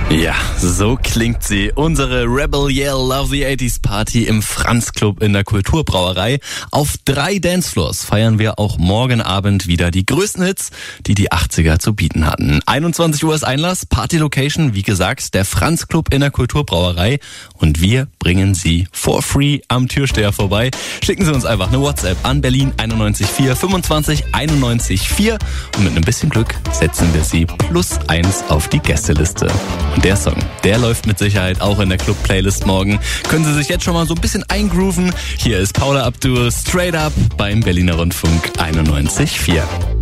Ja, so klingt sie. Unsere Rebel Yell Love the 80s Party im Franz Club in der Kulturbrauerei. Auf 3 Dancefloors feiern wir auch morgen Abend wieder die größten Hits, die die 80er zu bieten hatten. 21 Uhr ist Einlass, Party-Location, wie gesagt, der Franz Club in der Kulturbrauerei. Und wir bringen Sie for free am Türsteher vorbei. Schicken Sie uns einfach eine WhatsApp an Berlin 914 25 91 4 und mit einem bisschen Glück setzen wir Sie +1 auf die Gästeliste. Und der Song, der läuft mit Sicherheit auch in der Club-Playlist morgen. Können Sie sich jetzt schon mal so ein bisschen eingrooven. Hier ist Paula Abdul Straight Up beim Berliner Rundfunk 91.4.